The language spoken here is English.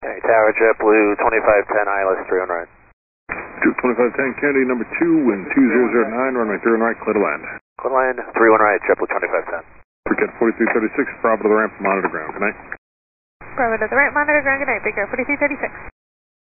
Hey, Tower JetBlue 2510 ILS 3 on right. 2510 Kennedy, number 2, wind 2009, runway 3 on right, clear to land. Clear to land, 3 on right, JetBlue 2510. Forget 4336, Bravo to the ramp, monitor ground, good night. Bravo to the right, monitor ground, good night, Big Air 4336.